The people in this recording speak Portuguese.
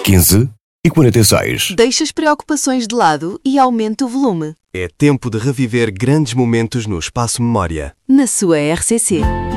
15h46. Deixa as preocupações de lado e aumenta o volume. É tempo de reviver grandes momentos no Espaço Memória. Na sua RCC.